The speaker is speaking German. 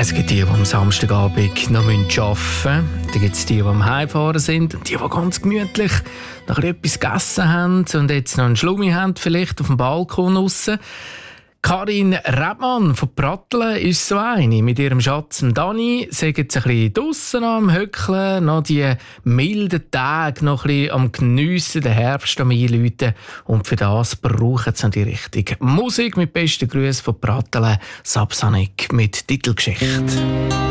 Es gibt die, die am Samstagabend noch arbeiten müssen. Dann gibt es die am Heimfahren sind. Und die ganz gemütlich noch etwas gegessen haben und jetzt noch einen Schlummi haben, vielleicht auf dem Balkon draussen. Karin Rebmann von Pratteln ist so eine. Mit ihrem Schatz Dani sind jetzt ein bisschen draussen am Höckeln, noch die milden Tage noch ein bisschen am Geniessen, den Herbst am Einläuten. Und für das brauchen sie noch die richtige Musik. Mit besten Grüßen von Pratteln, Sapsanek mit Titelgeschichte.